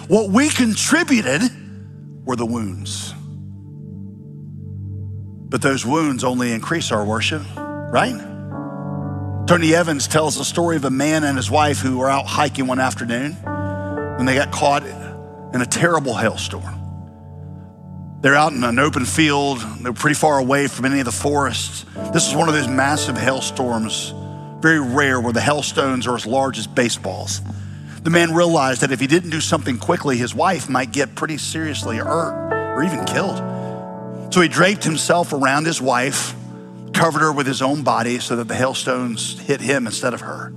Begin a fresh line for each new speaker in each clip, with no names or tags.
What we contributed were the wounds. But those wounds only increase our worship, right? Tony Evans tells the story of a man and his wife who were out hiking one afternoon when they got caught in a terrible hailstorm. They're out in an open field. They're pretty far away from any of the forests. This is one of those massive hailstorms, very rare, where the hailstones are as large as baseballs. The man realized that if he didn't do something quickly, his wife might get pretty seriously hurt or even killed. So he draped himself around his wife, covered her with his own body so that the hailstones hit him instead of her.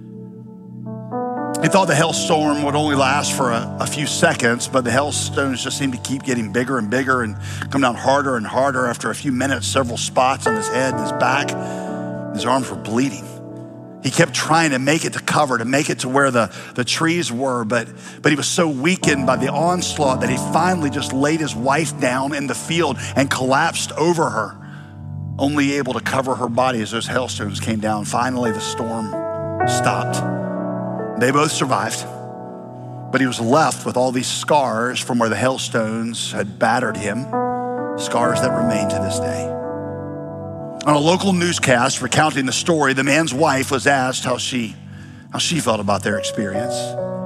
He thought the hailstorm would only last for a few seconds, but the hailstones just seemed to keep getting bigger and bigger and come down harder and harder. After a few minutes, several spots on his head and his back, his arms were bleeding. He kept trying to make it to cover, to make it to where the trees were, but he was so weakened by the onslaught that he finally just laid his wife down in the field and collapsed over her, only able to cover her body as those hailstones came down. Finally, the storm stopped. They both survived, but he was left with all these scars from where the hailstones had battered him, scars that remain to this day. On a local newscast recounting the story, the man's wife was asked how she felt about their experience.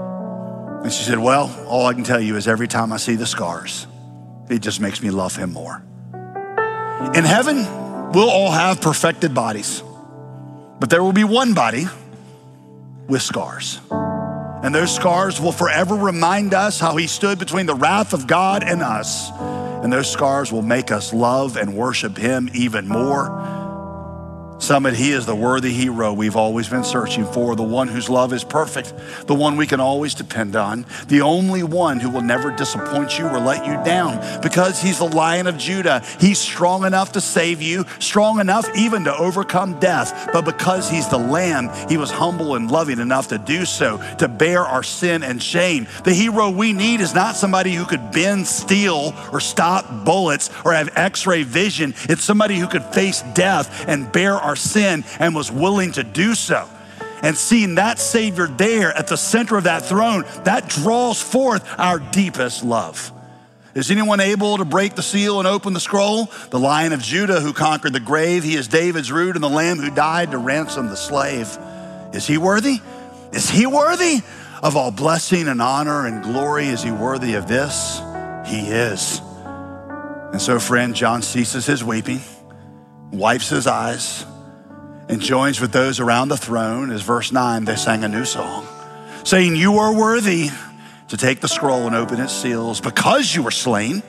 And she said, well, all I can tell you is every time I see the scars, it just makes me love him more. In heaven, we'll all have perfected bodies, but there will be one body with scars. And those scars will forever remind us how he stood between the wrath of God and us. And those scars will make us love and worship him even more. Summit, he is the worthy hero we've always been searching for, the one whose love is perfect, the one we can always depend on, the only one who will never disappoint you or let you down, because he's the Lion of Judah. He's strong enough to save you, strong enough even to overcome death, but because he's the Lamb, he was humble and loving enough to do so, to bear our sin and shame. The hero we need is not somebody who could bend steel or stop bullets or have x-ray vision. It's somebody who could face death and bear our sin and was willing to do so. And seeing that Savior there at the center of that throne, that draws forth our deepest love. Is anyone able to break the seal and open the scroll? The Lion of Judah who conquered the grave. He is David's root and the Lamb who died to ransom the slave. Is he worthy? Is he worthy of all blessing and honor and glory? Is he worthy of this? He is. And so, friend, John ceases his weeping, wipes his eyes, and joins with those around the throne. As verse 9, they sang a new song, saying, you are worthy to take the scroll and open its seals, because you were slain.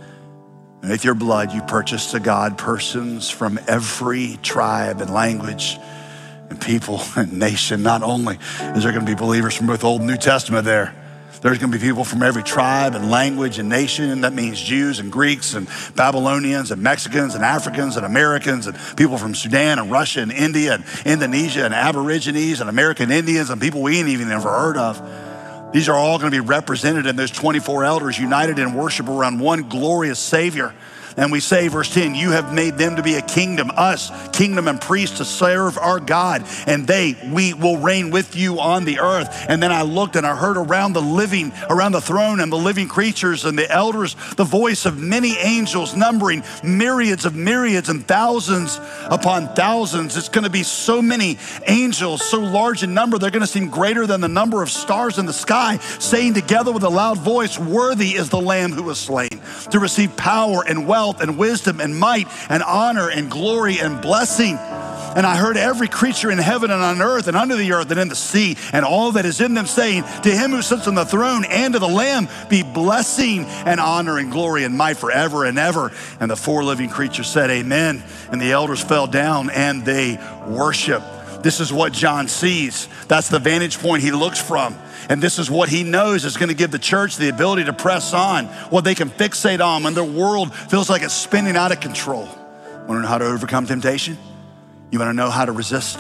And with your blood, you purchased to God persons from every tribe and language and people and nation. Not only is there going to be believers from both Old and New Testament there, there's going to be people from every tribe and language and nation. That means Jews and Greeks and Babylonians and Mexicans and Africans and Americans and people from Sudan and Russia and India and Indonesia and Aborigines and American Indians and people we ain't even ever heard of. These are all going to be represented in those 24 elders united in worship around one glorious Savior. And we say, verse 10, you have made them to be a kingdom, us, kingdom and priests to serve our God. And we will reign with you on the earth. And then I looked and I heard around the throne and the living creatures and the elders, the voice of many angels numbering myriads of myriads and thousands upon thousands. It's going to be so many angels, so large in number, they're going to seem greater than the number of stars in the sky, saying together with a loud voice, worthy is the Lamb who was slain to receive power and wealth and wisdom and might and honor and glory and blessing. And I heard every creature in heaven and on earth and under the earth and in the sea and all that is in them saying, to him who sits on the throne and to the Lamb be blessing and honor and glory and might forever and ever. And the four living creatures said, amen. And the elders fell down and they worship. This is what John sees. That's the vantage point he looks from. And this is what he knows is going to give the church the ability to press on, what they can fixate on when their world feels like it's spinning out of control. Want to know how to overcome temptation? You want to know how to resist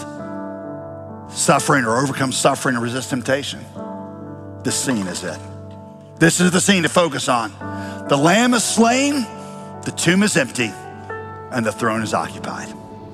suffering or overcome suffering or resist temptation? This scene is it. This is the scene to focus on. The Lamb is slain, the tomb is empty, and the throne is occupied.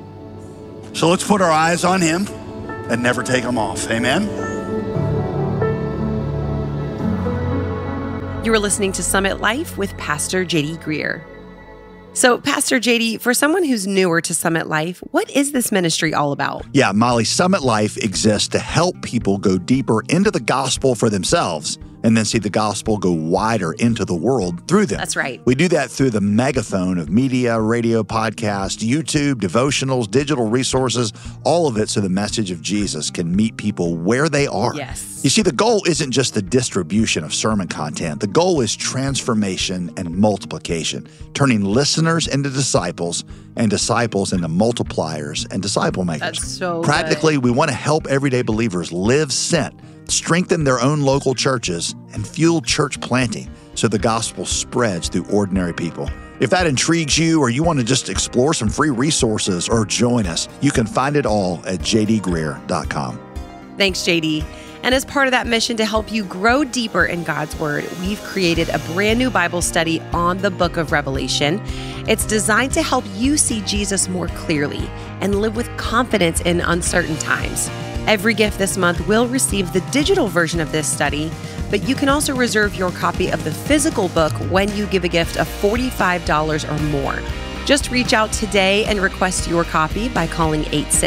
So let's put our eyes on him and never take them off. Amen.
You are listening to Summit Life with Pastor J.D. Greear. So, Pastor J.D., for someone who's newer to Summit Life, what is this ministry all about?
Yeah, Molly, Summit Life exists to help people go deeper into the gospel for themselves and then see the gospel go wider into the world through them.
That's right.
We do that through the megaphone of media, radio, podcast, YouTube, devotionals, digital resources, all of it so the message of Jesus can meet people where they are.
Yes.
You see, the goal isn't just the distribution of sermon content. The goal is transformation and multiplication, turning listeners into disciples and disciples into multipliers and disciple makers.
That's so
Practically,
good.
we want to help everyday believers live sent, strengthen their own local churches, and fuel church planting so the gospel spreads through ordinary people. If that intrigues you or you want to just explore some free resources or join us, you can find it all at jdgreear.com.
Thanks, JD. And as part of that mission to help you grow deeper in God's Word, we've created a brand new Bible study on the book of Revelation. It's designed to help you see Jesus more clearly and live with confidence in uncertain times. Every gift this month will receive the digital version of this study, but you can also reserve your copy of the physical book when you give a gift of $45 or more. Just reach out today and request your copy by calling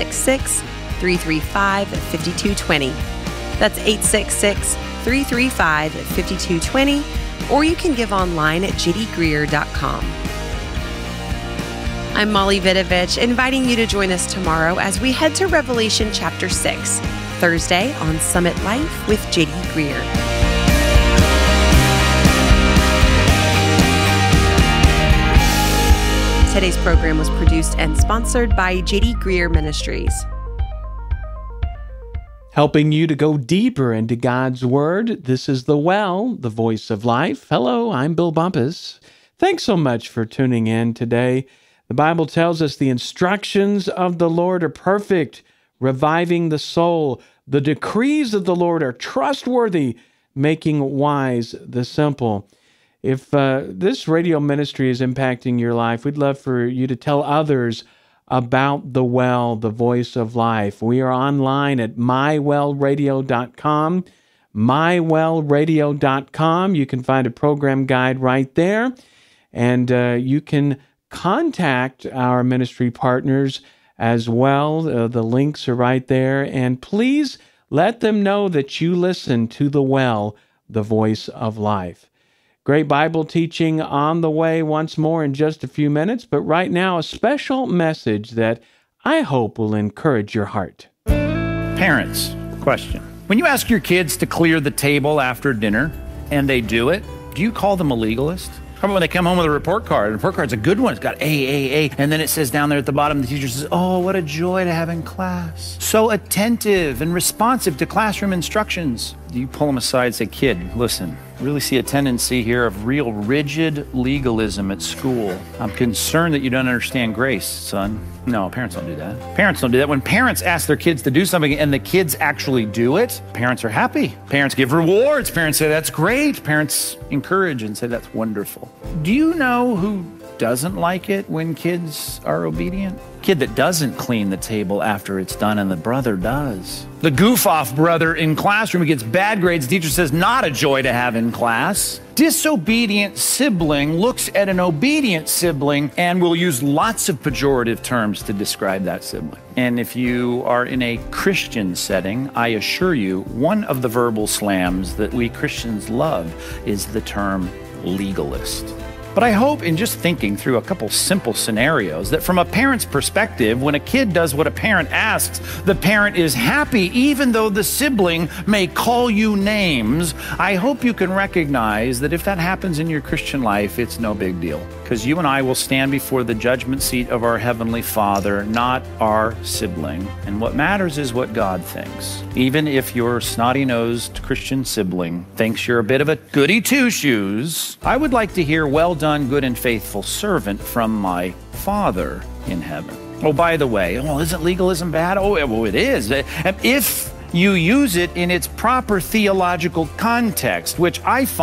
866-335-5220. That's 866-335-5220, or you can give online at jdgreear.com. I'm Molly Vidovich, inviting you to join us tomorrow as we head to Revelation chapter 6, Thursday on Summit Life with J.D. Greear. Today's program was produced and sponsored by J.D. Greear Ministries.
Helping you to go deeper into God's Word, this is The Well, the Voice of Life. Hello, I'm Bill Bumpus. Thanks so much for tuning in today. The Bible tells us the instructions of the Lord are perfect, reviving the soul. The decrees of the Lord are trustworthy, making wise the simple. If this radio ministry is impacting your life, we'd love for you to tell others about The Well, the Voice of Life. We are online at mywellradio.com, mywellradio.com. You can find a program guide right there, and you can contact our ministry partners as well. The links are right there, and please let them know that you listen to The Well, the Voice of Life. Great Bible teaching on the way once more in just a few minutes, but right now a special message that I hope will encourage your heart.
Parents, question. When you ask your kids to clear the table after dinner and they do it, do you call them a legalist? How about when they come home with a report card? The report card's a good one. It's got A, and then it says down there at the bottom, the teacher says, oh, what a joy to have in class. So attentive and responsive to classroom instructions. You pull them aside and say, kid, listen, really see a tendency here of real rigid legalism at school. I'm concerned that you don't understand grace, son. No, parents don't do that. Parents don't do that. When parents ask their kids to do something and the kids actually do it, parents are happy. Parents give rewards. Parents say, that's great. Parents encourage and say, that's wonderful. Do you know who doesn't like it when kids are obedient? Kid that doesn't clean the table after it's done and the brother does. The goof-off brother in classroom who gets bad grades, the teacher says, not a joy to have in class. Disobedient sibling looks at an obedient sibling and will use lots of pejorative terms to describe that sibling. And if you are in a Christian setting, I assure you, one of the verbal slams that we Christians love is the term legalist. But I hope in just thinking through a couple simple scenarios that from a parent's perspective, when a kid does what a parent asks, the parent is happy even though the sibling may call you names. I hope you can recognize that if that happens in your Christian life, it's no big deal. Because you and I will stand before the judgment seat of our Heavenly Father, not our sibling. And what matters is what God thinks. Even if your snotty-nosed Christian sibling thinks you're a bit of a goody two-shoes, I would like to hear, well done, good and faithful servant from my Father in heaven. Oh, by the way, isn't legalism bad? Oh, well, it is. If you use it in its proper theological context, which I find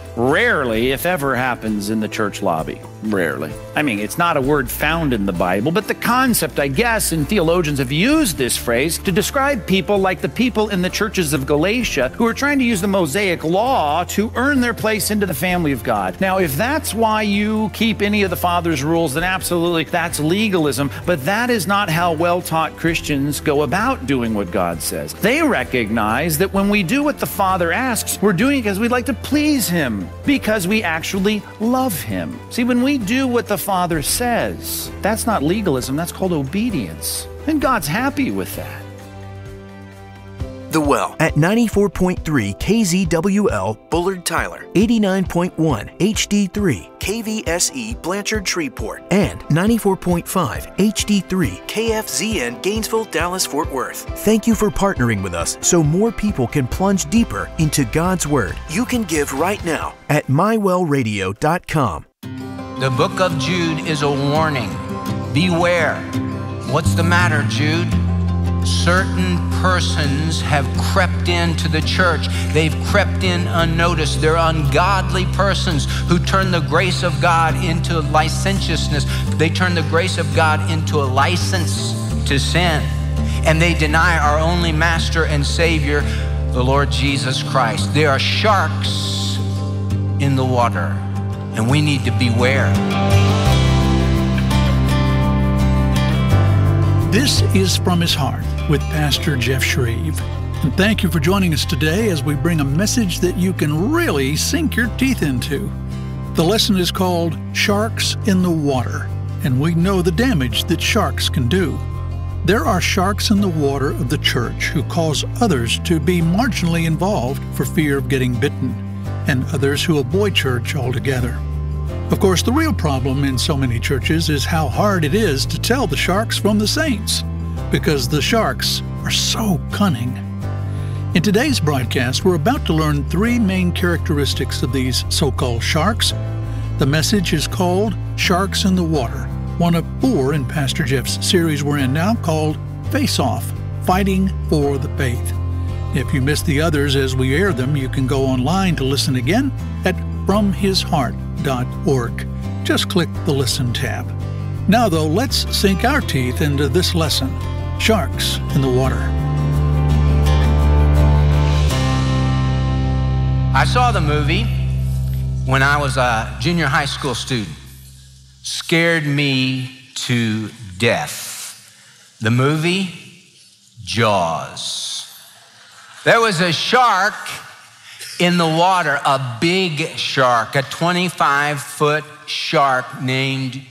rarely, if ever, happens in the church lobby. Rarely. I mean, it's not a word found in the Bible, but the concept, I guess, and theologians have used this phrase to describe people like the people in the churches of Galatia who are trying to use the Mosaic law to earn their place into the family of God. Now, if that's why you keep any of the Father's rules, then absolutely, that's legalism, but that is not how well-taught Christians go about doing what God says. They recognize that when we do what the Father asks, we're doing it because we'd like to please Him, because we actually love Him. See, when we do what the Father says, that's not legalism, that's called obedience. And God's happy with that.
The Well at 94.3 KZWL Bullard Tyler, 89.1 HD3 KVSE Blanchard Shreveport, and 94.5 HD3 KFZN Gainesville, Dallas, Fort Worth. Thank you for partnering with us so more people can plunge deeper into God's Word. You can give right now at mywellradio.com.
The book of Jude is a warning. Beware. What's the matter, Jude? Certain persons have crept into the church. They've crept in unnoticed. They're ungodly persons who turn the grace of God into licentiousness. They turn the grace of God into a license to sin. And they deny our only Master and Savior, the Lord Jesus Christ. There are sharks in the water, and we need to beware.
This is From His Heart with Pastor Jeff Shreve. And thank you for joining us today as we bring a message that you can really sink your teeth into. The lesson is called Sharks in the Water, and we know the damage that sharks can do. There are sharks in the water of the church who cause others to be marginally involved for fear of getting bitten, and others who avoid church altogether. Of course, the real problem in so many churches is how hard it is to tell the sharks from the saints, because the sharks are so cunning. In today's broadcast, we're about to learn three main characteristics of these so-called sharks. The message is called Sharks in the Water, one of four in Pastor Jeff's series we're in now called Face Off, Fighting for the Faith. If you missed the others as we air them, you can go online to listen again at FromHisHeart.org. Just click the Listen tab. Now, though, let's sink our teeth into this lesson, Sharks in the Water.
I saw the movie when I was a junior high school student. Scared me to death. The movie, Jaws. There was a shark in the water, a big shark, a 25-foot shark named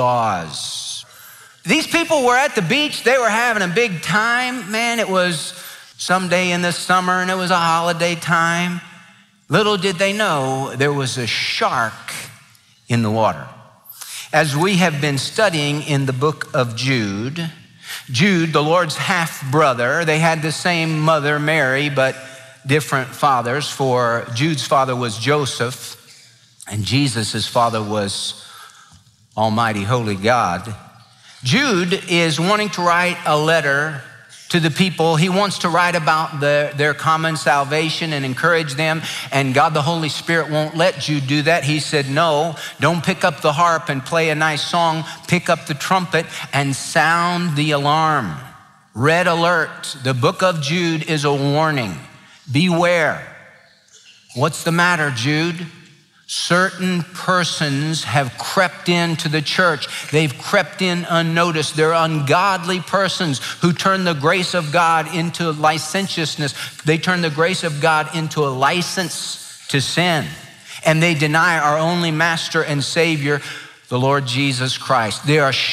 Jaws. These people were at the beach. They were having a big time. Man, it was someday in the summer and it was a holiday time. Little did they know there was a shark in the water. As we have been studying in the book of Jude, the Lord's half-brother, they had the same mother, Mary, but different fathers. For Jude's father was Joseph, and Jesus' father was Almighty Holy God. Jude is wanting to write a letter to the people. He wants to write about their common salvation and encourage them, and God the Holy Spirit won't let Jude do that. He said, no, don't pick up the harp and play a nice song. Pick up the trumpet and sound the alarm. Red alert. The book of Jude is a warning. Beware. What's the matter, Jude? Certain persons have crept into the church. They've crept in unnoticed. They're ungodly persons who turn the grace of God into licentiousness. They turn the grace of God into a license to sin. And they deny our only Master and Savior, the Lord Jesus Christ. There are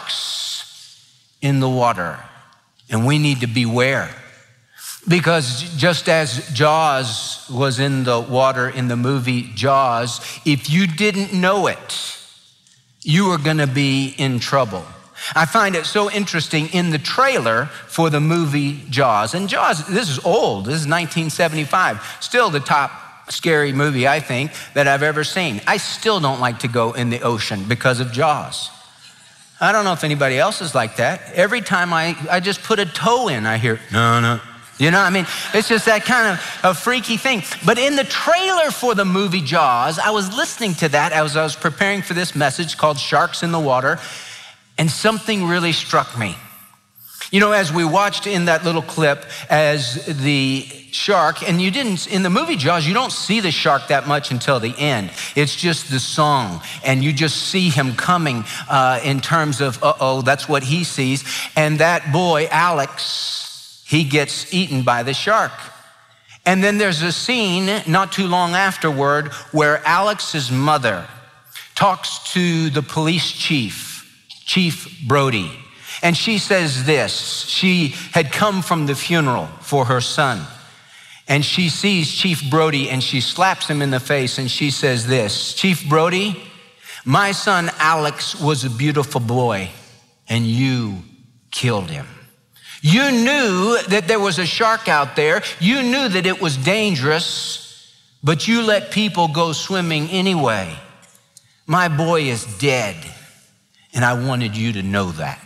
sharks in the water, and we need to beware. Because just as Jaws was in the water in the movie Jaws, if you didn't know it, you were going to be in trouble. I find it so interesting in the trailer for the movie Jaws. And Jaws, this is old. This is 1975. Still the top scary movie, I think, that I've ever seen. I still don't like to go in the ocean because of Jaws. I don't know if anybody else is like that. Every time I just put a toe in, I hear, no. You know, I mean, it's just that kind of a freaky thing. But in the trailer for the movie Jaws, I was listening to that as I was preparing for this message called Sharks in the Water, and something really struck me. You know, as we watched in that little clip, as the shark, and in the movie Jaws, you don't see the shark that much until the end. It's just the song, and you just see him coming in terms of, that's what he sees. And that boy, Alex, he gets eaten by the shark. And then there's a scene not too long afterward where Alex's mother talks to the police chief, Chief Brody. And she says this. She had come from the funeral for her son. And she sees Chief Brody and she slaps him in the face and she says this, Chief Brody, my son Alex was a beautiful boy and you killed him. You knew that there was a shark out there. You knew that it was dangerous, but you let people go swimming anyway. My boy is dead, and I wanted you to know that.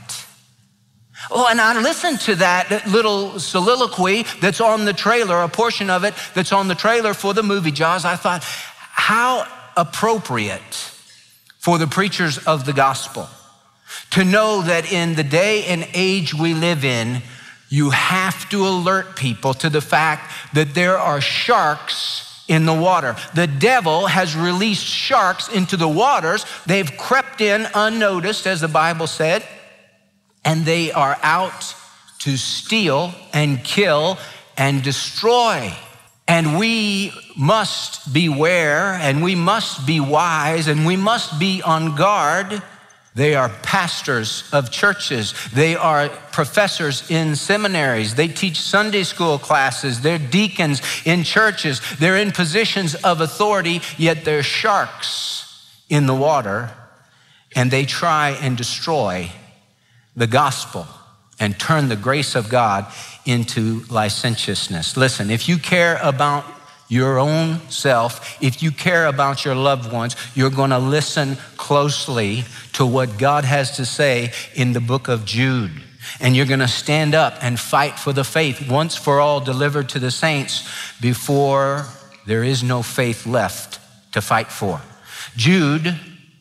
Oh, and I listened to that little soliloquy that's on the trailer, a portion of it that's on the trailer for the movie Jaws. I thought, how appropriate for the preachers of the gospel to know that in the day and age we live in, you have to alert people to the fact that there are sharks in the water. The devil has released sharks into the waters. They've crept in unnoticed, as the Bible said, and they are out to steal and kill and destroy. And we must beware, and we must be wise, and we must be on guard. They are pastors of churches. They are professors in seminaries. They teach Sunday school classes. They're deacons in churches. They're in positions of authority, yet they're sharks in the water, and they try and destroy the gospel and turn the grace of God into licentiousness. Listen, if you care about your own self, if you care about your loved ones, you're going to listen closely to what God has to say in the book of Jude. And you're going to stand up and fight for the faith once for all delivered to the saints before there is no faith left to fight for. Jude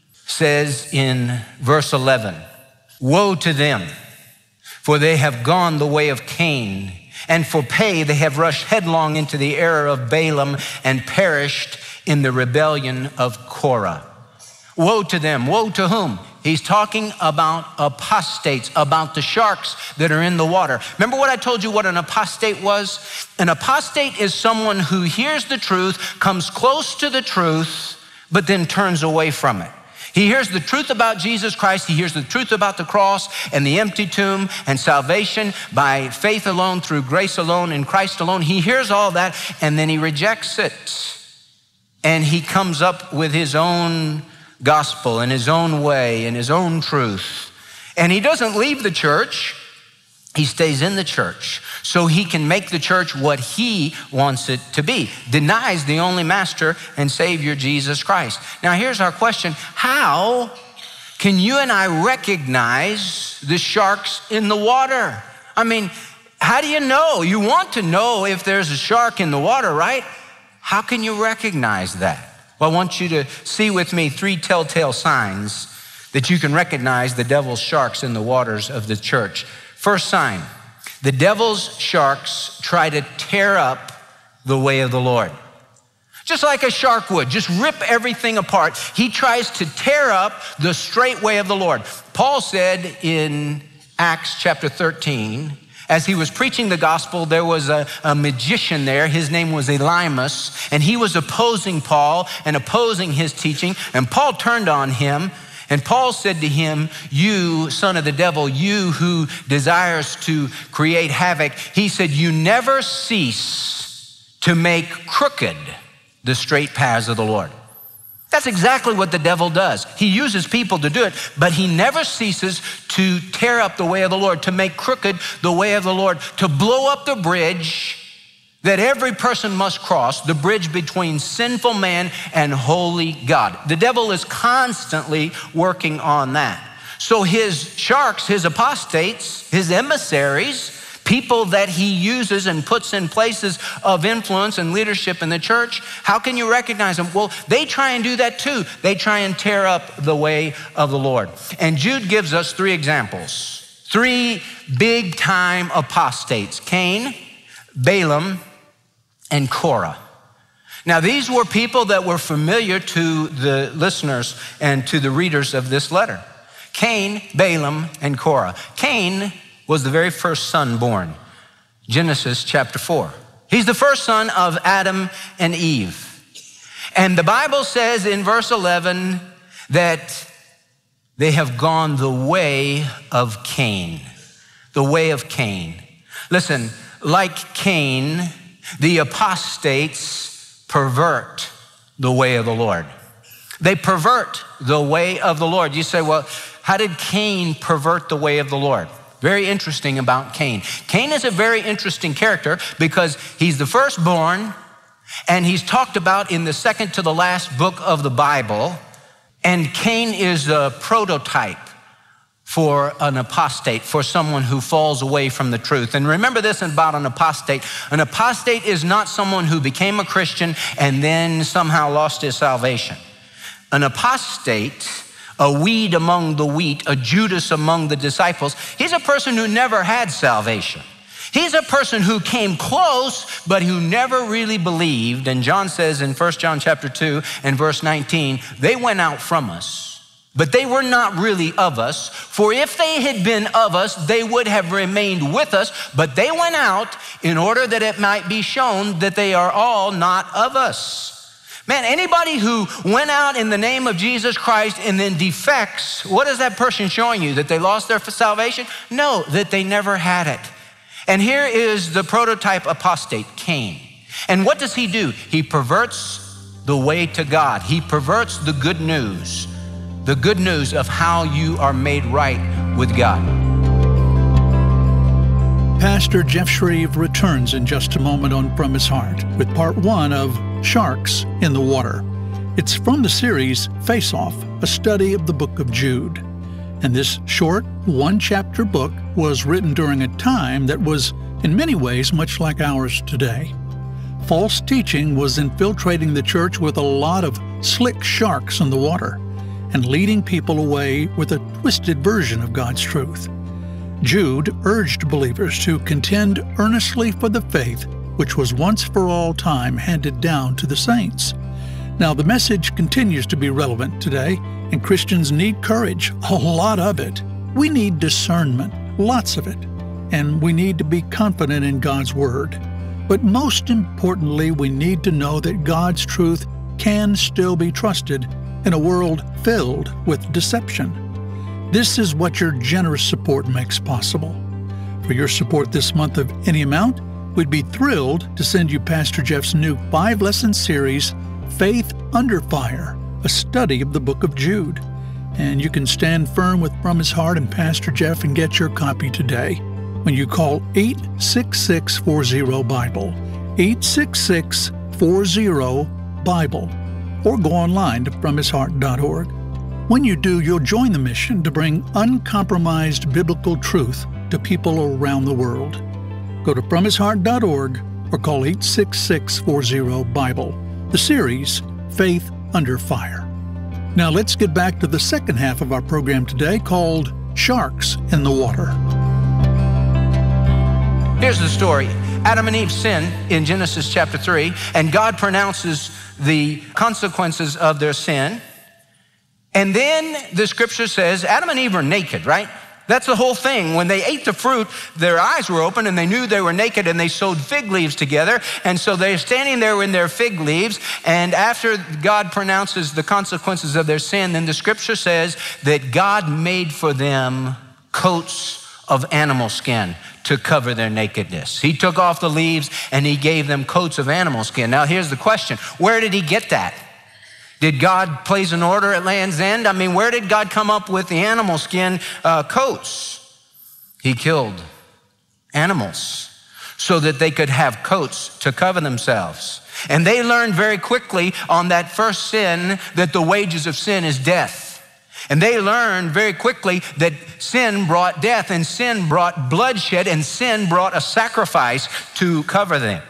says in verse 11, woe to them, for they have gone the way of Cain, and for pay they have rushed headlong into the error of Balaam and perished in the rebellion of Korah. Woe to them. Woe to whom? He's talking about apostates, about the sharks that are in the water. Remember what I told you what an apostate was? An apostate is someone who hears the truth, comes close to the truth, but then turns away from it. He hears the truth about Jesus Christ. He hears the truth about the cross and the empty tomb and salvation by faith alone, through grace alone, in Christ alone. He hears all that, and then he rejects it. And he comes up with his own gospel and his own way and his own truth. And he doesn't leave the church. He stays in the church so he can make the church what he wants it to be. Denies the only master and savior, Jesus Christ. Now here's our question. How can you and I recognize the sharks in the water? I mean, how do you know? You want to know if there's a shark in the water, right? How can you recognize that? Well, I want you to see with me 3 telltale signs that you can recognize the devil's sharks in the waters of the church. First sign, the devil's sharks try to tear up the way of the Lord. Just like a shark would, just rip everything apart. He tries to tear up the straight way of the Lord. Paul said in Acts chapter 13, as he was preaching the gospel, there was a magician there. His name was Elymas, and he was opposing Paul and opposing his teaching. And Paul turned on him, and Paul said to him, you son of the devil, you who desires to create havoc, he said, you never cease to make crooked the straight paths of the Lord. That's exactly what the devil does. He uses people to do it, but he never ceases to tear up the way of the Lord, to make crooked the way of the Lord, to blow up the bridge that every person must cross, the bridge between sinful man and holy God. The devil is constantly working on that. So his sharks, his apostates, his emissaries, people that he uses and puts in places of influence and leadership in the church, how can you recognize them? Well, they try and do that too. They try and tear up the way of the Lord. And Jude gives us 3 examples, 3 big time apostates: Cain, Balaam, and Korah. Now, these were people that were familiar to the listeners and to the readers of this letter. Cain, Balaam, and Korah. Cain was the very first son born. Genesis chapter 4. He's the first son of Adam and Eve. And the Bible says in verse 11 that they have gone the way of Cain. The way of Cain. Listen, like Cain, the apostates pervert the way of the Lord. They pervert the way of the Lord. You say, well, how did Cain pervert the way of the Lord? Very interesting about Cain. Cain is a very interesting character because he's the firstborn, and he's talked about in the second to the last book of the Bible. And Cain is a prototype for an apostate, for someone who falls away from the truth. And remember this about an apostate. An apostate is not someone who became a Christian and then somehow lost his salvation. An apostate, a weed among the wheat, a Judas among the disciples, he's a person who never had salvation. He's a person who came close, but who never really believed. And John says in 1 John chapter 2 and verse 19, they went out from us, but they were not really of us. For if they had been of us, they would have remained with us. But they went out in order that it might be shown that they are all not of us. Man, anybody who went out in the name of Jesus Christ and then defects, what is that person showing you? That they lost their salvation? No, that they never had it. And here is the prototype apostate, Cain. And what does he do? He perverts the way to God. He perverts the good news of how you are made right with God.
Pastor Jeff Shreve returns in just a moment on From His Heart with part 1 of Sharks in the Water. It's from the series Face Off, a study of the book of Jude. And this short, 1-chapter book was written during a time that was, in many ways, much like ours today. False teaching was infiltrating the church with a lot of slick sharks in the water and leading people away with a twisted version of God's truth. Jude urged believers to contend earnestly for the faith which was once for all time handed down to the saints. Now, the message continues to be relevant today, and Christians need courage, a lot of it. We need discernment, lots of it, and we need to be confident in God's Word. But most importantly, we need to know that God's truth can still be trusted in a world filled with deception. This is what your generous support makes possible. For your support this month of any amount, we'd be thrilled to send you Pastor Jeff's new 5-lesson series, Faith Under Fire, a study of the book of Jude. And you can stand firm with From His Heart and Pastor Jeff and get your copy today when you call 866-40-BIBLE, 866-40-BIBLE, or go online to FromHisHeart.org. When you do, you'll join the mission to bring uncompromised biblical truth to people around the world. Go to FromHisHeart.org or call 866-40-BIBLE. The series, Faith Under Fire. Now let's get back to the second half of our program today called Sharks in the Water.
Here's the story. Adam and Eve sin in Genesis chapter 3, and God pronounces the consequences of their sin. And then the scripture says Adam and Eve are naked, right? That's the whole thing. When they ate the fruit, their eyes were open and they knew they were naked, and they sewed fig leaves together. And so they're standing there in their fig leaves. And after God pronounces the consequences of their sin, then the scripture says that God made for them coats of animal skin to cover their nakedness. He took off the leaves and he gave them coats of animal skin. Now here's the question. Where did he get that? Did God place an order at Land's End? I mean, where did God come up with the animal skin coats? He killed animals so that they could have coats to cover themselves. And they learned very quickly on that first sin that the wages of sin is death. And they learned very quickly that sin brought death, and sin brought bloodshed, and sin brought a sacrifice to cover them.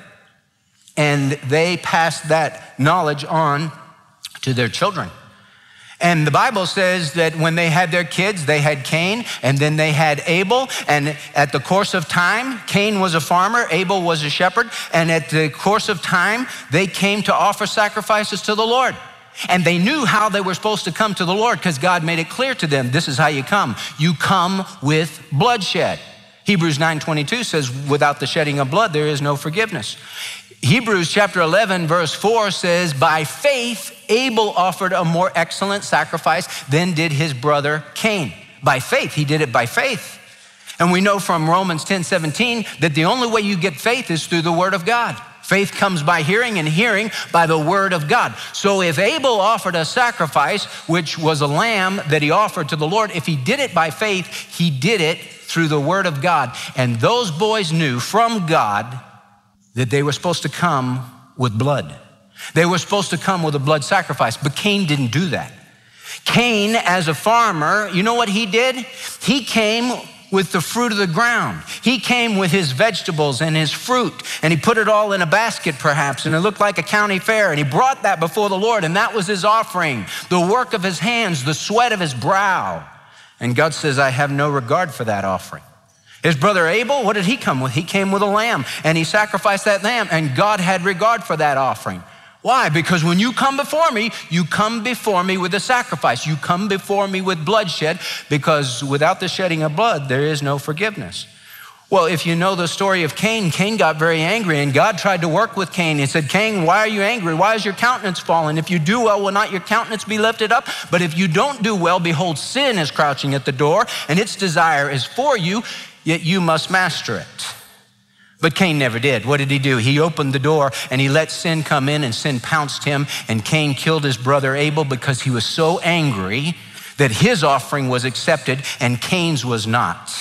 And they passed that knowledge on to their children. And the Bible says that when they had their kids, they had Cain, and then they had Abel. And at the course of time, Cain was a farmer, Abel was a shepherd. And at the course of time, they came to offer sacrifices to the Lord. And they knew how they were supposed to come to the Lord because God made it clear to them, this is how you come. You come with bloodshed. Hebrews 9:22 says, without the shedding of blood, there is no forgiveness. Hebrews chapter 11, verse 4 says, by faith, Abel offered a more excellent sacrifice than did his brother Cain. By faith, he did it by faith. And we know from Romans 10:17 that the only way you get faith is through the word of God. Faith comes by hearing, and hearing by the word of God. So if Abel offered a sacrifice, which was a lamb that he offered to the Lord, if he did it by faith, he did it through the word of God. And those boys knew from God that they were supposed to come with blood. They were supposed to come with a blood sacrifice, but Cain didn't do that. Cain, as a farmer, you know what he did? He came with the fruit of the ground. He came with his vegetables and his fruit, and he put it all in a basket perhaps, and it looked like a county fair, and he brought that before the Lord, and that was his offering, the work of his hands, the sweat of his brow. And God says, I have no regard for that offering. His brother Abel, what did he come with? He came with a lamb, and he sacrificed that lamb, and God had regard for that offering. Why? Because when you come before me with a sacrifice. You come before me with bloodshed, because without the shedding of blood, there is no forgiveness. Well, if you know the story of Cain, Cain got very angry, and God tried to work with Cain. He said, Cain, why are you angry? Why is your countenance fallen? If you do well, will not your countenance be lifted up? But if you don't do well, behold, sin is crouching at the door, and its desire is for you, yet you must master it. But Cain never did. What did he do? He opened the door and he let sin come in, and sin pounced him, and Cain killed his brother Abel because he was so angry that his offering was accepted and Cain's was not.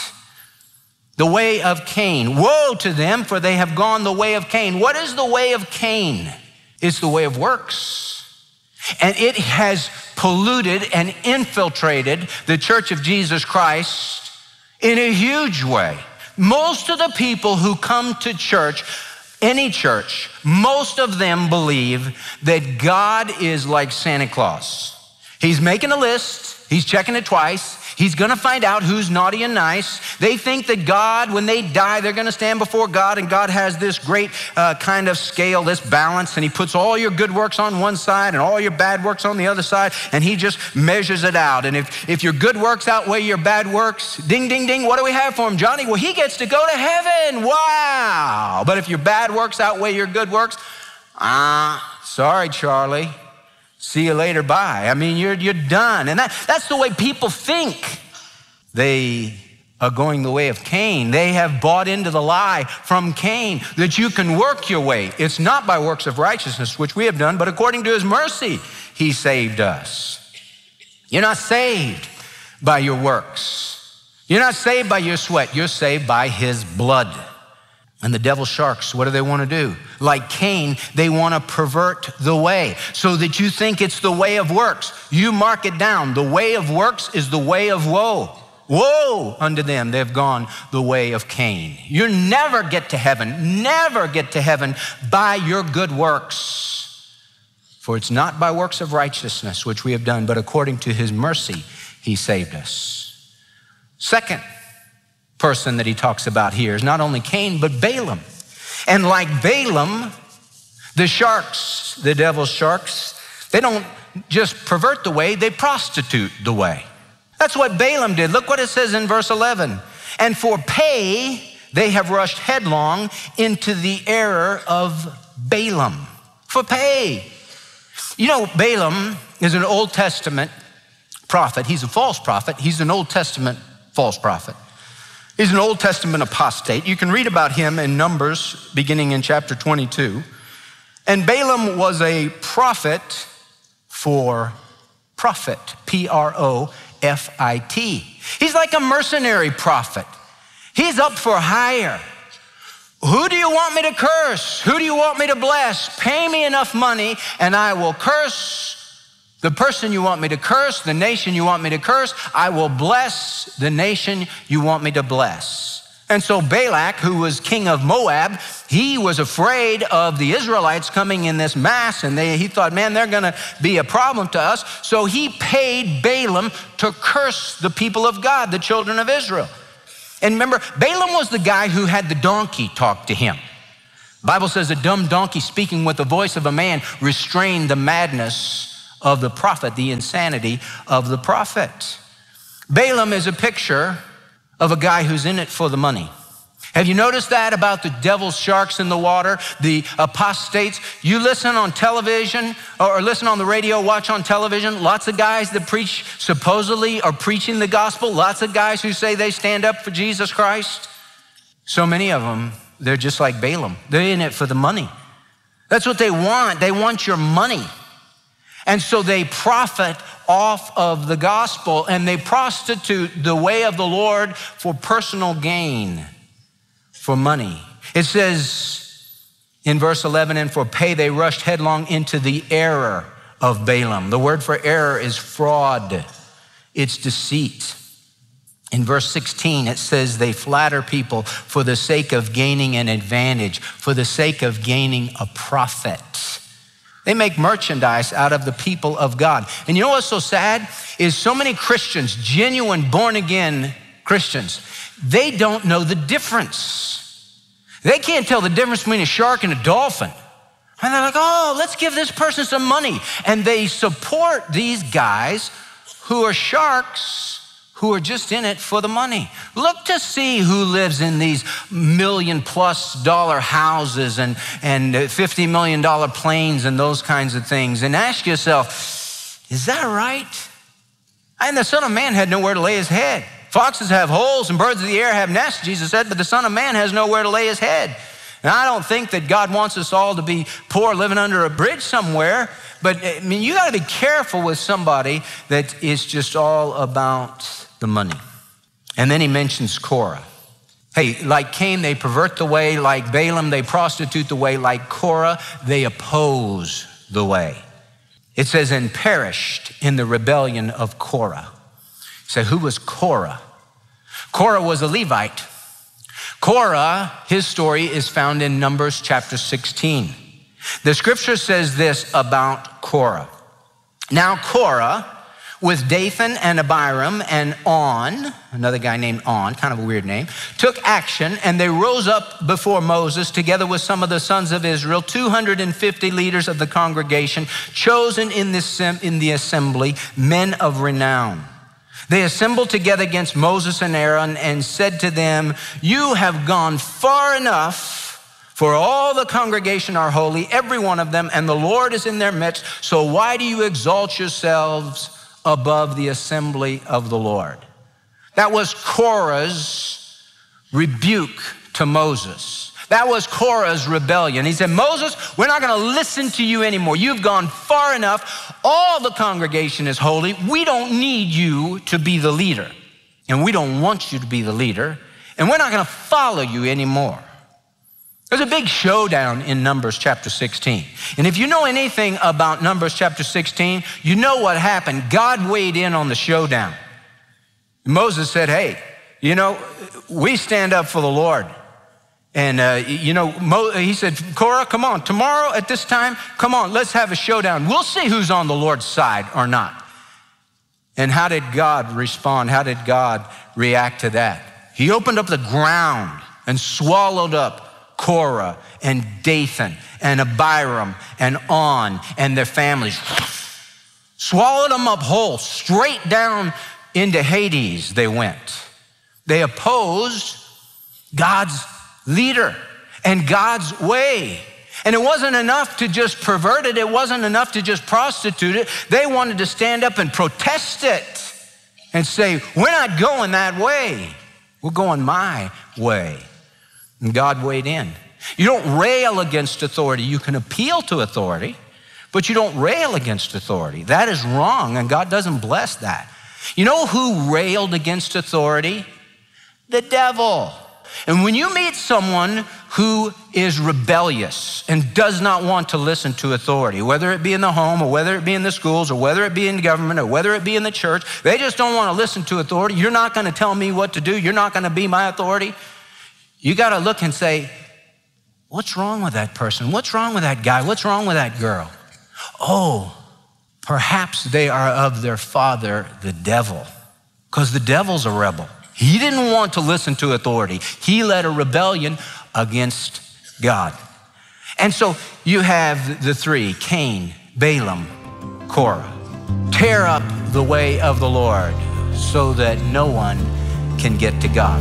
The way of Cain. Woe to them, for they have gone the way of Cain. What is the way of Cain? It's the way of works. And it has polluted and infiltrated the Church of Jesus Christ in a huge way. Most of the people who come to church, any church, most of them believe that God is like Santa Claus. He's making a list, he's checking it twice, he's gonna find out who's naughty and nice. They think that God, when they die, they're gonna stand before God, and God has this great kind of scale, this balance, and he puts all your good works on one side and all your bad works on the other side, and he just measures it out. And if your good works outweigh your bad works, ding, ding, ding, what do we have for him, Johnny? Well, he gets to go to heaven, wow. But if your bad works outweigh your good works, sorry, Charlie. See you later, bye. I mean, you're done. And that's the way people think. They are going the way of Cain. They have bought into the lie from Cain that you can work your way. It's not by works of righteousness, which we have done, but according to his mercy, he saved us. You're not saved by your works. You're not saved by your sweat. You're saved by his blood. And the devil sharks, what do they want to do? Like Cain, they want to pervert the way so that you think it's the way of works. You mark it down. The way of works is the way of woe. Woe unto them, they've gone the way of Cain. You never get to heaven by your good works. For it's not by works of righteousness which we have done, but according to his mercy, he saved us. Second person that he talks about here is not only Cain, but Balaam. And like Balaam, the sharks, the devil's sharks, they don't just pervert the way, they prostitute the way. That's what Balaam did. Look what it says in verse 11. And for pay, they have rushed headlong into the error of Balaam. For pay. You know, Balaam is an Old Testament prophet. He's a false prophet. He's an Old Testament false prophet. He's an Old Testament apostate. You can read about him in Numbers, beginning in chapter 22. And Balaam was a prophet for profit, P-R-O-F-I-T. He's like a mercenary prophet. He's up for hire. Who do you want me to curse? Who do you want me to bless? Pay me enough money and I will curse The person you want me to curse, the nation you want me to curse, I will bless the nation you want me to bless. And so Balak, who was king of Moab, he was afraid of the Israelites coming in this mass, and he thought, man, they're gonna be a problem to us. So he paid Balaam to curse the people of God, the children of Israel. And remember, Balaam was the guy who had the donkey talk to him. The Bible says a dumb donkey speaking with the voice of a man restrained the madness of the prophet, the insanity of the prophet. Balaam is a picture of a guy who's in it for the money. Have you noticed that about the devil's sharks in the water, the apostates? You listen on television or listen on the radio, watch on television, lots of guys that preach, supposedly are preaching the gospel, lots of guys who say they stand up for Jesus Christ. So many of them, they're just like Balaam. They're in it for the money. That's what they want. They want your money. And so they profit off of the gospel, and they prostitute the way of the Lord for personal gain, for money. It says in verse 11, and for pay they rushed headlong into the error of Balaam. The word for error is fraud. It's deceit. In verse 16, it says they flatter people for the sake of gaining an advantage, for the sake of gaining a profit. They make merchandise out of the people of God. And you know what's so sad is so many Christians, genuine born-again Christians, they don't know the difference. They can't tell the difference between a shark and a dolphin. And they're like, oh, let's give this person some money. And they support these guys who are sharks, who are just in it for the money. Look to see who lives in these $1 million+ houses and $50 million planes and those kinds of things, and ask yourself, is that right? And the Son of Man had nowhere to lay his head. Foxes have holes and birds of the air have nests, Jesus said, but the Son of Man has nowhere to lay his head. And I don't think that God wants us all to be poor living under a bridge somewhere, but I mean, you gotta be careful with somebody that is just all about the money. And then he mentions Korah. Hey, like Cain, they pervert the way. Like Balaam, they prostitute the way. Like Korah, they oppose the way. It says, and perished in the rebellion of Korah. So who was Korah? Korah was a Levite. Korah, his story is found in Numbers chapter 16. The scripture says this about Korah. Now Korah, with Dathan and Abiram and On, another guy named On, kind of a weird name, took action, and they rose up before Moses together with some of the sons of Israel, 250 leaders of the congregation, chosen in the assembly, men of renown. They assembled together against Moses and Aaron and said to them, you have gone far enough, for all the congregation are holy, every one of them, and the Lord is in their midst, so why do you exalt yourselves above the assembly of the Lord? That was Korah's rebuke to Moses. That was Korah's rebellion. He said, Moses, we're not gonna listen to you anymore. You've gone far enough. All the congregation is holy. We don't need you to be the leader. And we don't want you to be the leader. And we're not gonna follow you anymore. There's a big showdown in Numbers chapter 16. And if you know anything about Numbers chapter 16, you know what happened. God weighed in on the showdown. Moses said, hey, you know, we stand up for the Lord. And, he said, Korah, come on, tomorrow at this time, come on, let's have a showdown. We'll see who's on the Lord's side or not. And how did God respond? How did God react to that? He opened up the ground and swallowed up Korah and Dathan and Abiram and On and their families. Swallowed them up whole, straight down into Hades they went. They opposed God's leader and God's way. And it wasn't enough to just pervert it. It wasn't enough to just prostitute it. They wanted to stand up and protest it and say, we're not going that way. We're going my way. And God weighed in. You don't rail against authority. You can appeal to authority, but you don't rail against authority. That is wrong, and God doesn't bless that. You know who railed against authority? The devil. And when you meet someone who is rebellious and does not want to listen to authority, whether it be in the home or whether it be in the schools or whether it be in the government or whether it be in the church, they just don't want to listen to authority. You're not going to tell me what to do. You're not going to be my authority. You got to look and say, what's wrong with that person? What's wrong with that guy? What's wrong with that girl? Oh, perhaps they are of their father, the devil, because the devil's a rebel. He didn't want to listen to authority. He led a rebellion against God. And so you have the three, Cain, Balaam, Korah. Tear up the way of the Lord so that no one can get to God.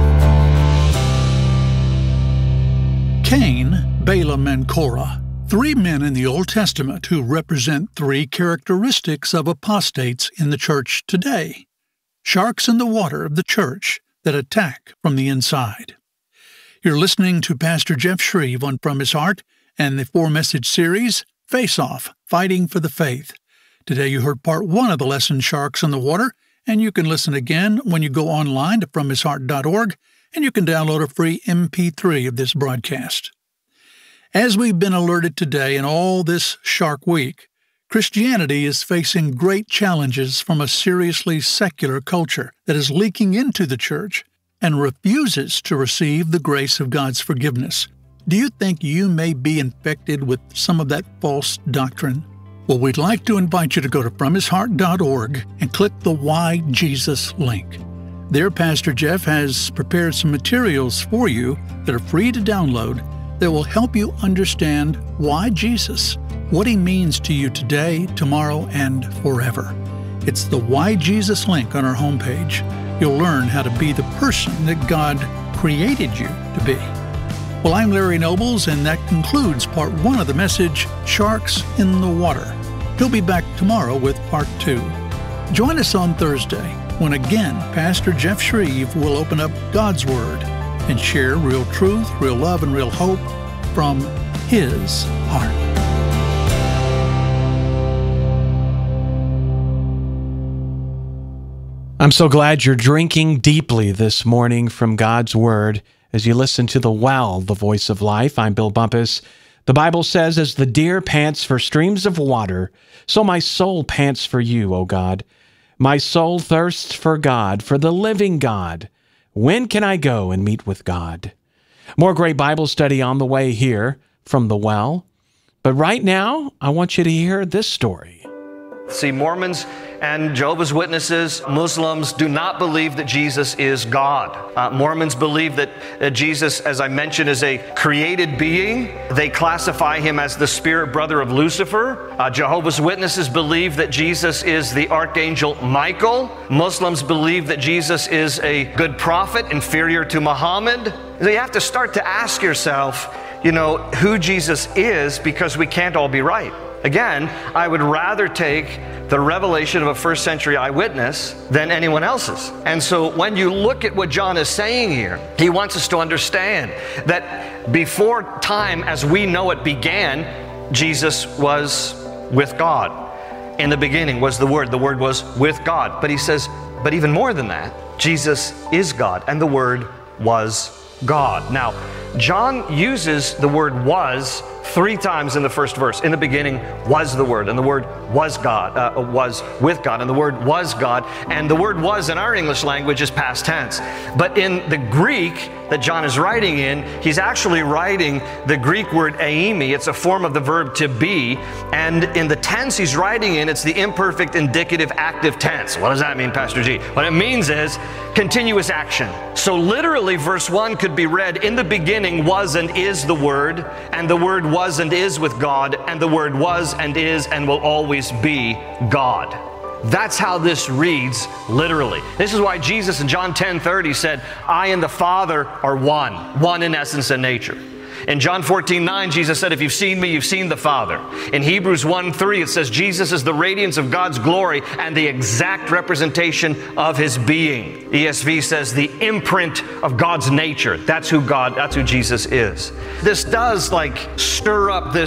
Cain, Balaam, and Korah, three men in the Old Testament who represent three characteristics of apostates in the church today. Sharks in the water of the church that attack from the inside. You're listening to Pastor Jeff Shreve on From His Heart and the 4-message series, Face Off, Fighting for the Faith. Today you heard part 1 of the lesson, Sharks in the Water, and you can listen again when you go online to FromHisHeart.org, and you can download a free MP3 of this broadcast. As we've been alerted today in all this Shark Week, Christianity is facing great challenges from a seriously secular culture that is leaking into the church and refuses to receive the grace of God's forgiveness. Do you think you may be infected with some of that false doctrine? Well, we'd like to invite you to go to FromHisHeart.org and click the Why Jesus link. There, Pastor Jeff has prepared some materials for you that are free to download that will help you understand why Jesus, what he means to you today, tomorrow, and forever. It's the Why Jesus link on our homepage. You'll learn how to be the person that God created you to be. Well, I'm Larry Nobles, and that concludes part 1 of the message, Sharks in the Water. He'll be back tomorrow with part 2. Join us on Thursday when again Pastor Jeff Shreve will open up God's Word and share real truth, real love, and real hope from his heart.
I'm so glad you're drinking deeply this morning from God's Word as you listen to The Well, the Voice of Life. I'm Bill Bumpus. The Bible says, as the deer pants for streams of water, so my soul pants for you, O God. My soul thirsts for God, for the living God. When can I go and meet with God? More great Bible study on the way here from The Well. But right now, I want you to hear this story.
See, Mormons and Jehovah's Witnesses, Muslims do not believe that Jesus is God. Mormons believe that Jesus, as I mentioned, is a created being. They classify him as the spirit brother of Lucifer. Jehovah's Witnesses believe that Jesus is the archangel Michael. Muslims believe that Jesus is a good prophet, inferior to Muhammad. So you have to start to ask yourself, who Jesus is, because we can't all be right. Again, I would rather take the revelation of a first century eyewitness than anyone else's. And so when you look at what John is saying here, he wants us to understand that before time as we know it began, Jesus was with God. In the beginning was the Word was with God. But he says, but even more than that, Jesus is God, and the Word was God. Now, John uses the word was 3 times in the first verse. In the beginning was the Word, and the Word was God, was with God, and the Word was God. And the word was in our English language is past tense. But in the Greek that John is writing in, he's actually writing the Greek word eimi. It's a form of the verb to be. And in the tense he's writing in, it's the imperfect indicative active tense. What does that mean, Pastor G? What it means is continuous action. So literally verse 1 could be read, in the beginning was and is the Word, and the Word was and is with God, and the Word was and is and will always be God. That's how this reads literally. This is why Jesus in John 10:30 said, I and the Father are one in essence and nature. In John 14:9, Jesus said, if you've seen me, you've seen the Father. In Hebrews 1:3, it says, Jesus is the radiance of God's glory and the exact representation of his being. ESV says the imprint of God's nature. That's who Jesus is. This does stir up this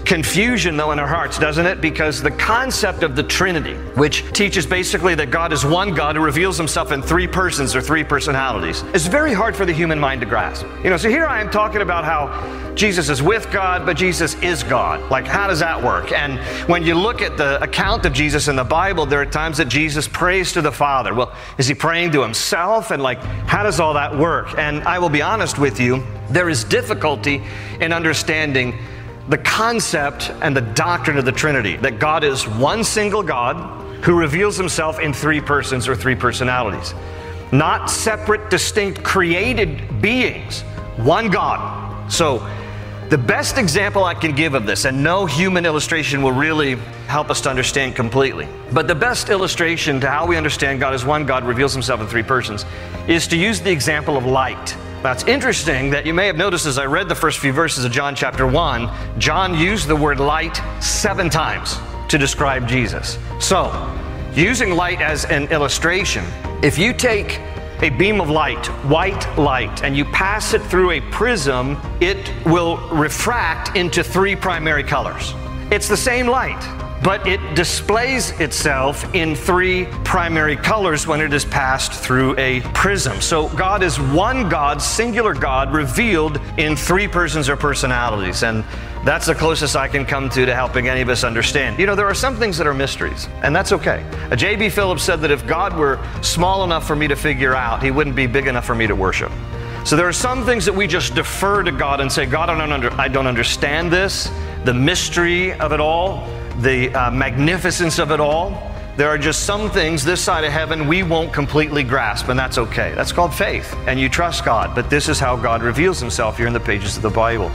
confusion, though, in our hearts, doesn't it? Because the concept of the Trinity, which teaches basically that God is one God who reveals himself in three persons or three personalities, is very hard for the human mind to grasp. So here I am talking about how Jesus is with God, but Jesus is God. Like, how does that work? And when you look at the account of Jesus in the Bible, there are times that Jesus prays to the Father. Well, is he praying to himself? And how does all that work? And I will be honest with you, there is difficulty in understanding the concept and the doctrine of the Trinity, that God is one single God who reveals himself in three persons or three personalities. Not separate, distinct, created beings, one God. So the best example I can give of this, and no human illustration will really help us to understand completely, but the best illustration to how we understand God as one God reveals himself in three persons is to use the example of light. Now, it's interesting that you may have noticed as I read the first few verses of John chapter 1, John used the word light 7 times to describe Jesus. So, using light as an illustration, if you take a beam of light, white light, and you pass it through a prism, it will refract into 3 primary colors. It's the same light, but it displays itself in 3 primary colors when it is passed through a prism. So God is one God, singular God, revealed in 3 persons or personalities. And that's the closest I can come to helping any of us understand. There are some things that are mysteries, and that's okay. J.B. Phillips said that if God were small enough for me to figure out, he wouldn't be big enough for me to worship. So there are some things that we just defer to God and say, God, I don't understand this, the mystery of it all, the magnificence of it all. There are just some things this side of heaven we won't completely grasp, and that's okay. That's called faith, and you trust God. But this is how God reveals himself here in the pages of the Bible.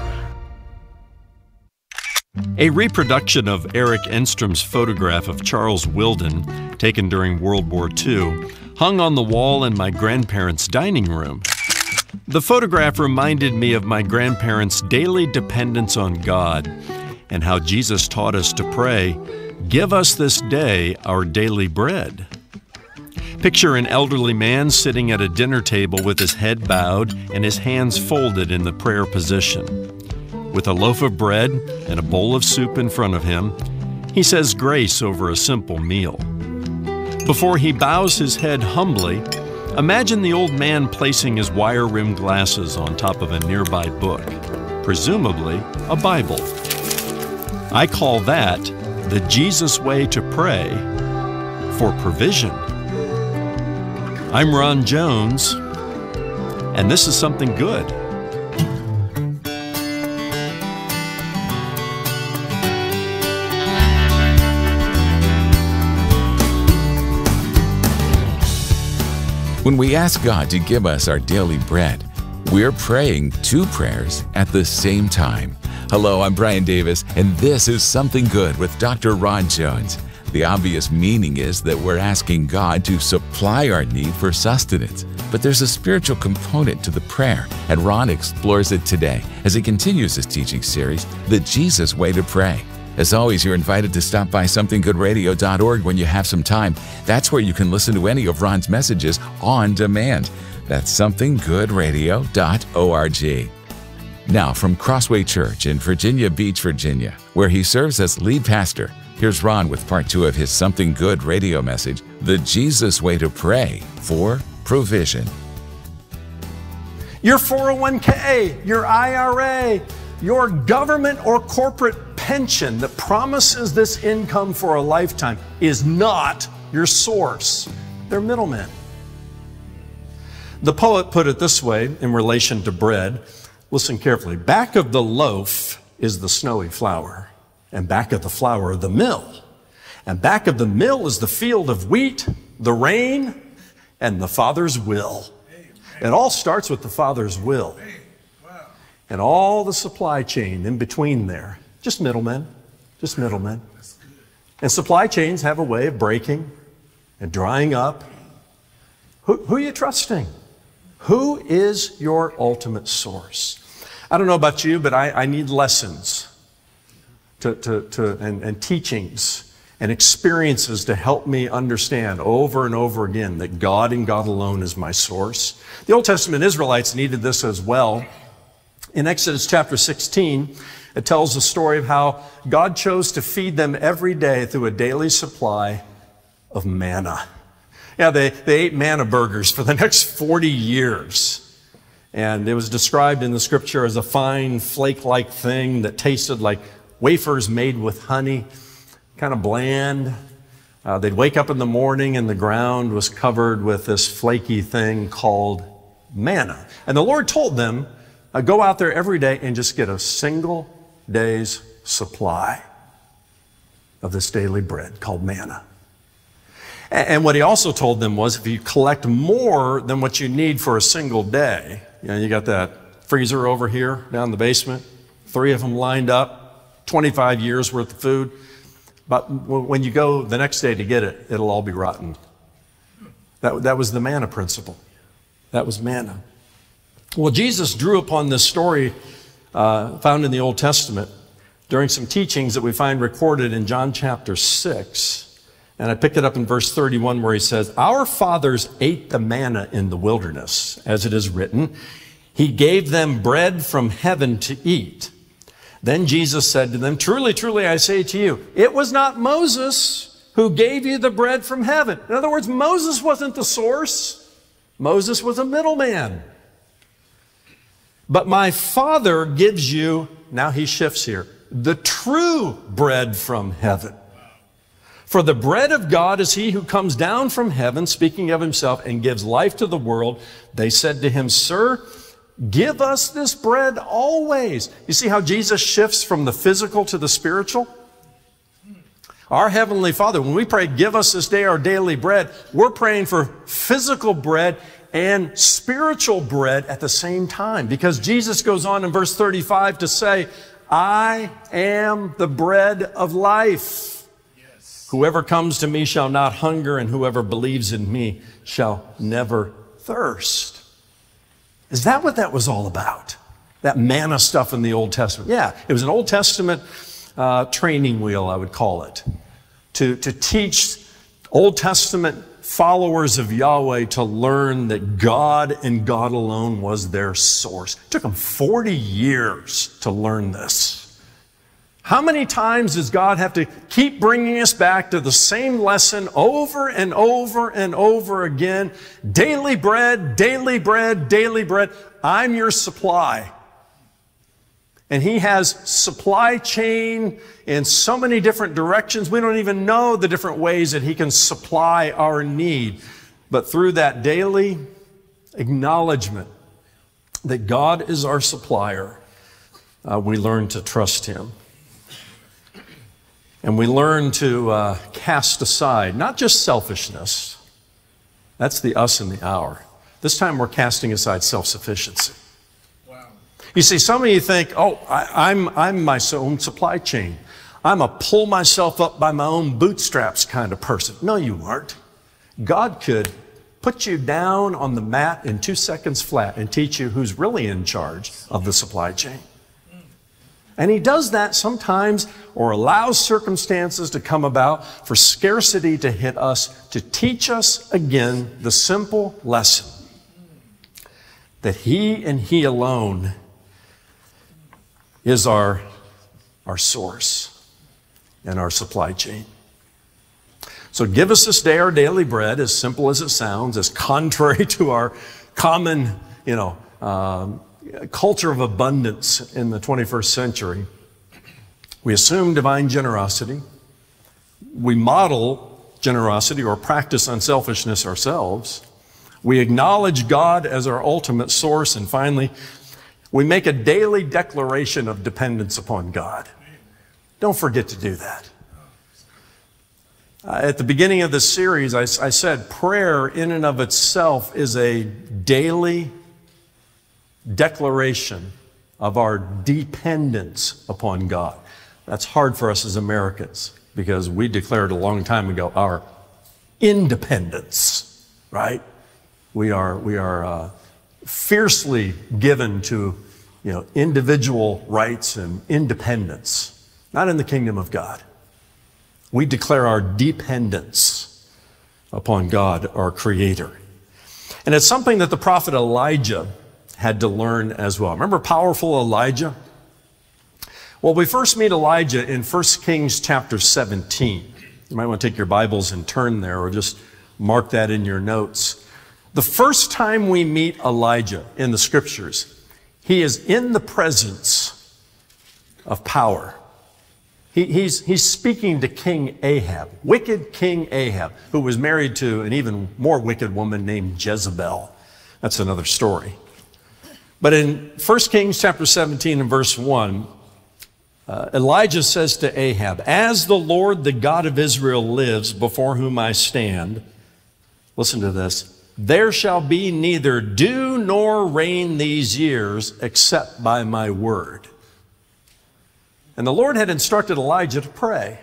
A reproduction of Eric Enstrom's photograph of Charles Wilden, taken during World War II, hung on the wall in my grandparents' dining room. The photograph reminded me of my grandparents' daily dependence on God and how Jesus taught us to pray, "Give us this day our daily bread." Picture an elderly man sitting at a dinner table with his head bowed and his hands folded in the prayer position. With a loaf of bread and a bowl of soup in front of him, he says grace over a simple meal. Before he bows his head humbly, imagine the old man placing his wire-rimmed glasses on top of a nearby book, presumably a Bible. I call that the Jesus way to pray for provision. I'm Ron Jones, and this is Something Good.
When we ask God to give us our daily bread, we're praying 2 prayers at the same time. Hello, I'm Brian Davis, and this is Something Good with Dr. Ron Jones. The obvious meaning is that we're asking God to supply our need for sustenance. But there's a spiritual component to the prayer, and Ron explores it today as he continues his teaching series, The Jesus Way to Pray. As always, you're invited to stop by somethinggoodradio.org when you have some time. That's where you can listen to any of Ron's messages on demand. That's somethinggoodradio.org. Now, from Crossway Church in Virginia Beach, Virginia, where he serves as lead pastor, here's Ron with part 2 of his Something Good radio message, The Jesus Way to Pray for Provision.
Your 401k, your IRA, your government or corporate pension that promises this income for a lifetime is not your source. They're middlemen. The poet put it this way in relation to bread. Listen carefully. Back of the loaf is the snowy flour, and back of the flour, the mill. And back of the mill is the field of wheat, the rain, and the Father's will. It all starts with the Father's will. And all the supply chain in between there, just middlemen, just middlemen. And supply chains have a way of breaking and drying up. Who are you trusting? Who is your ultimate source? I don't know about you, but I need lessons and teachings and experiences to help me understand over and over again that God and God alone is my source. The Old Testament Israelites needed this as well. In Exodus chapter 16, It tells the story of how God chose to feed them every day through a daily supply of manna. Yeah, they ate manna burgers for the next 40 years. And it was described in the scripture as a fine flake-like thing that tasted like wafers made with honey, kind of bland. They'd wake up in the morning and the ground was covered with this flaky thing called manna. And the Lord told them, go out there every day and just get a single day's supply of this daily bread called manna. And what he also told them was, if you collect more than what you need for a single day, you got that freezer over here down in the basement, 3 of them lined up, 25 years worth of food. But when you go the next day to get it, it'll all be rotten. That was the manna principle. That was manna. Well, Jesus drew upon this story found in the Old Testament during some teachings that we find recorded in John chapter 6. And I picked it up in verse 31 where he says, our fathers ate the manna in the wilderness, as it is written, he gave them bread from heaven to eat. Then Jesus said to them, truly, truly, I say to you, it was not Moses who gave you the bread from heaven. In other words, Moses wasn't the source. Moses was a middleman. But my Father gives you, now he shifts here, the true bread from heaven. For the bread of God is he who comes down from heaven, speaking of himself, and gives life to the world. They said to him, sir, give us this bread always. You see how Jesus shifts from the physical to the spiritual? Our Heavenly Father, when we pray, give us this day our daily bread, we're praying for physical bread and spiritual bread at the same time. Because Jesus goes on in verse 35 to say, I am the bread of life. Whoever comes to me shall not hunger, and whoever believes in me shall never thirst. Is that what that was all about? That manna stuff in the Old Testament? Yeah, it was an Old Testament training wheel, I would call it, to teach Old Testament followers of Yahweh to learn that God and God alone was their source. It took them 40 years to learn this. How many times does God have to keep bringing us back to the same lesson over and over and over again? Daily bread, daily bread, daily bread. I'm your supply. And he has supply chain in so many different directions. We don't even know the different ways that he can supply our need. But through that daily acknowledgement that God is our supplier, we learn to trust him. And we learn to cast aside, not just selfishness. That's the us and the our. This time we're casting aside self-sufficiency. Wow. You see, some of you think, oh, I'm my own supply chain. I'm a pull myself up by my own bootstraps kind of person. No, you aren't. God could put you down on the mat in 2 seconds flat and teach you who's really in charge of the supply chain. And he does that sometimes, or allows circumstances to come about for scarcity to hit us, to teach us again the simple lesson that he and he alone is our source and our supply chain. So give us this day our daily bread, as simple as it sounds, as contrary to our common, culture of abundance in the 21st century. We assume divine generosity. We model generosity or practice unselfishness ourselves. We acknowledge God as our ultimate source. And finally, we make a daily declaration of dependence upon God. Don't forget to do that. At the beginning of this series, I said prayer in and of itself is a daily declaration of our dependence upon God. That's hard for us as Americans because we declared a long time ago our independence, right? We are fiercely given to individual rights and independence, not in the kingdom of God. We declare our dependence upon God, our Creator. And it's something that the prophet Elijah had to learn as well. Remember powerful Elijah? Well, we first meet Elijah in 1 Kings chapter 17. You might want to take your Bibles and turn there, or just mark that in your notes. The first time we meet Elijah in the scriptures, he is in the presence of power. He's speaking to King Ahab, wicked King Ahab, who was married to an even more wicked woman named Jezebel. That's another story. But in 1 Kings chapter 17 and verse 1, Elijah says to Ahab, "As the Lord, the God of Israel lives, before whom I stand," listen to this, "there shall be neither dew nor rain these years except by my word." And the Lord had instructed Elijah to pray.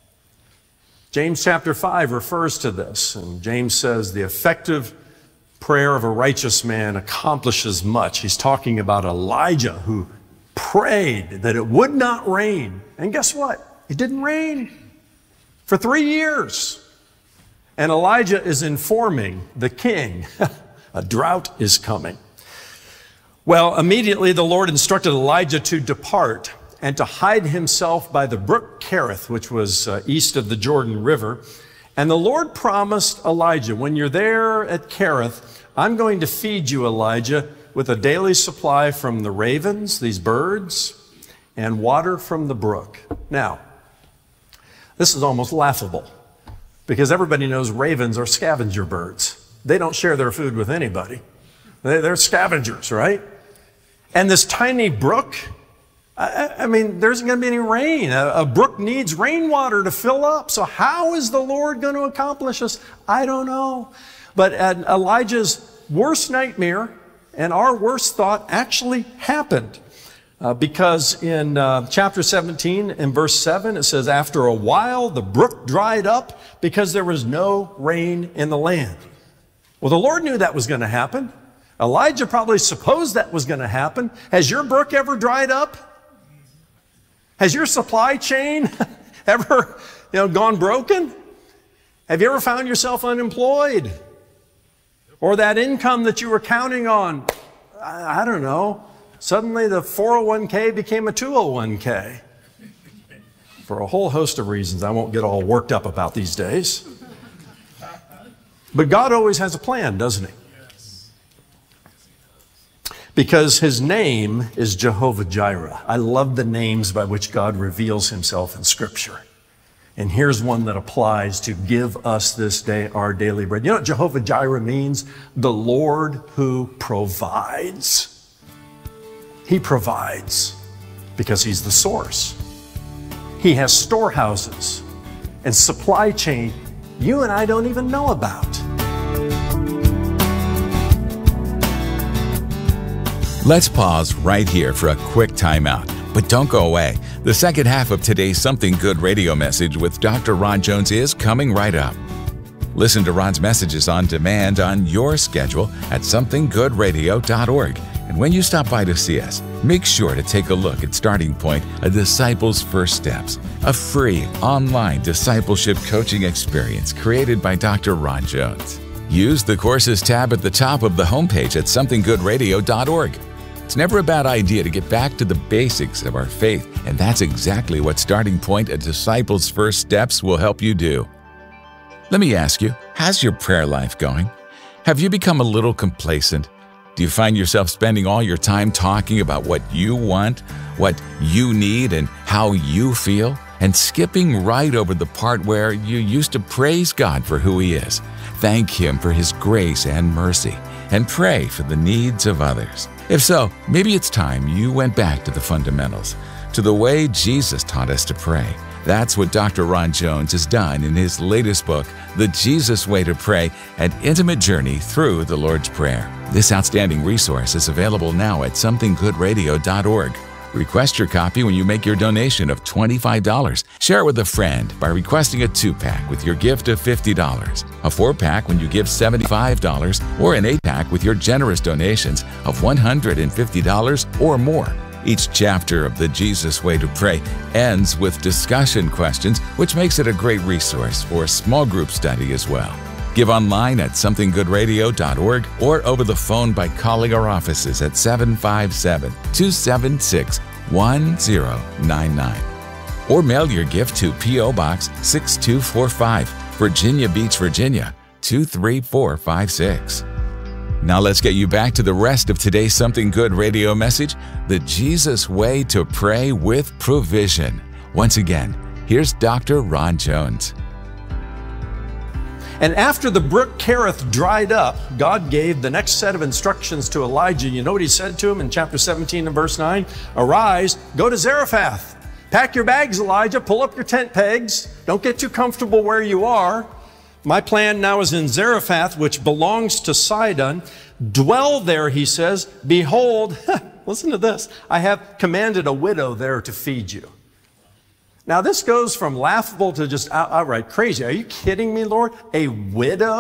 James chapter 5 refers to this, and James says the effective prayer of a righteous man accomplishes much. He's talking about Elijah, who prayed that it would not rain. And guess what? It didn't rain for 3 years. And Elijah is informing the king, a drought is coming. Well, immediately the Lord instructed Elijah to depart and to hide himself by the brook Kerith, which was east of the Jordan River. And the Lord promised Elijah, when you're there at Kerith, I'm going to feed you, Elijah, with a daily supply from the ravens, these birds, and water from the brook. Now, this is almost laughable, because everybody knows ravens are scavenger birds. They don't share their food with anybody. They're scavengers, right? And this tiny brook, I mean, there isn't going to be any rain. A brook needs rainwater to fill up. So how is the Lord going to accomplish this? I don't know. But Elijah's worst nightmare and our worst thought actually happened. Because in chapter 17 and verse 7, it says, "After a while, the brook dried up because there was no rain in the land." Well, the Lord knew that was going to happen. Elijah probably supposed that was going to happen. Has your brook ever dried up? Has your supply chain ever, gone broken? Have you ever found yourself unemployed? Or that income that you were counting on, I don't know, suddenly the 401k became a 201k. For a whole host of reasons I won't get all worked up about these days. But God always has a plan, doesn't he? Because his name is Jehovah Jireh. I love the names by which God reveals himself in Scripture. And here's one that applies to give us this day our daily bread. You know what Jehovah Jireh means? The Lord who provides. He provides because he's the source. He has storehouses and supply chain you and I don't even know about.
Let's pause right here for a quick timeout. But don't go away. The second half of today's Something Good radio message with Dr. Ron Jones is coming right up. Listen to Ron's messages on demand on your schedule at somethinggoodradio.org. And when you stop by to see us, make sure to take a look at Starting Point, A Disciple's First Steps, a free online discipleship coaching experience created by Dr. Ron Jones. Use the Courses tab at the top of the homepage at somethinggoodradio.org. It's never a bad idea to get back to the basics of our faith, and that's exactly what Starting Point, A Disciple's First Steps will help you do. Let me ask you, how's your prayer life going? Have you become a little complacent? Do you find yourself spending all your time talking about what you want, what you need, and how you feel, and skipping right over the part where you used to praise God for who He is, thank Him for His grace and mercy, and pray for the needs of others? If so, maybe it's time you went back to the fundamentals, to the way Jesus taught us to pray. That's what Dr. Ron Jones has done in his latest book, The Jesus Way to Pray, An Intimate Journey Through the Lord's Prayer. This outstanding resource is available now at somethinggoodradio.org. Request your copy when you make your donation of $25. Share it with a friend by requesting a 2-pack with your gift of $50, a 4-pack when you give $75, or an 8-pack with your generous donations of $150 or more. Each chapter of The Jesus Way to Pray ends with discussion questions, which makes it a great resource for small group study as well. Give online at somethinggoodradio.org or over the phone by calling our offices at 757-276-1045. 1099. Or mail your gift to P.O. Box 6245, Virginia Beach, Virginia 23456. Now let's get you back to the rest of today's Something Good radio message, the Jesus way to pray with provision. Once again, here's Dr. Ron Jones.
And after the brook Kerith dried up, God gave the next set of instructions to Elijah. You know what he said to him in chapter 17 and verse 9? Arise, go to Zarephath. Pack your bags, Elijah. Pull up your tent pegs. Don't get too comfortable where you are. My plan now is in Zarephath, which belongs to Sidon. Dwell there, he says. Behold, listen to this. I have commanded a widow there to feed you. Now, this goes from laughable to just outright crazy. Are you kidding me, Lord? A widow?